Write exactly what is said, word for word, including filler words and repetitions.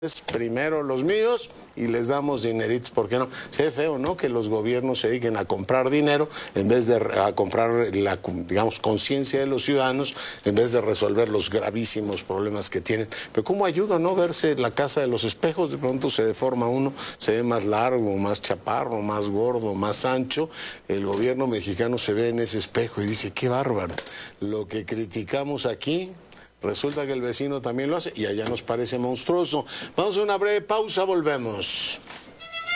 Es primero los míos y les damos dineritos, ¿por qué no? Se ve feo, ¿no? Que los gobiernos se dediquen a comprar dinero en vez de a comprar la, digamos, conciencia de los ciudadanos, en vez de resolver los gravísimos problemas que tienen. Pero ¿cómo ayuda, no? Verse la casa de los espejos, de pronto se deforma uno, se ve más largo, más chaparro, más gordo, más ancho. El gobierno mexicano se ve en ese espejo y dice, qué bárbaro. Lo que criticamos aquí, resulta que el vecino también lo hace y allá nos parece monstruoso. Vamos a una breve pausa, volvemos.